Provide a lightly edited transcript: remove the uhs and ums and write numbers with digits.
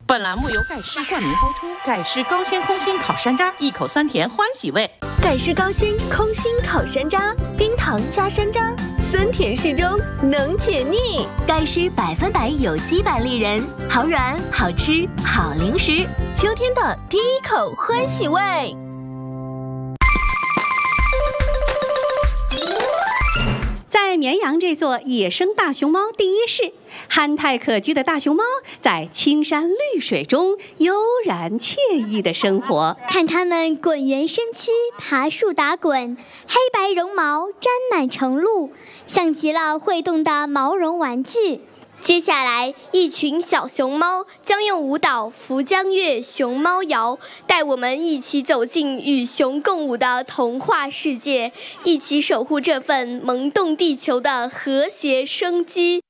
本栏目由盖诗冠名播出，盖诗高鲜空心烤山楂，一口酸甜欢喜味。 盖诗高鲜空心烤山楂，冰糖加山楂，酸甜适中，能解腻。盖诗100%有机板栗仁，好软好吃好零食，秋天的第一口欢喜味。 在绵阳这座野生大熊猫第一市，憨态可掬的大熊猫在青山绿水中悠然惬意地生活。 看它们滚圆身躯，爬树打滚，黑白绒毛沾满成露，像极了会动的毛绒玩具。 接下来，一群小熊猫将用舞蹈《福江月熊猫谣》带我们一起走进与熊共舞的童话世界，一起守护这份萌动地球的和谐生机。